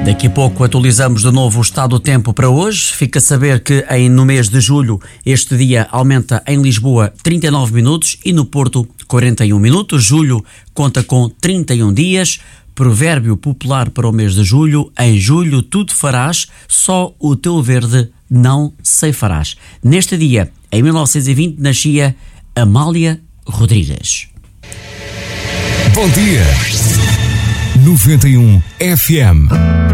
Daqui a pouco atualizamos de novo o estado do tempo para hoje. Fica a saber que no mês de julho este dia aumenta em Lisboa 39 minutos e no Porto 41 minutos. Julho conta com 31 dias. Provérbio popular para o mês de julho: em julho tudo farás, só o teu verde não ceifarás. Neste dia, em 1920, nascia Amália Rodrigues. Bom dia. 91 FM.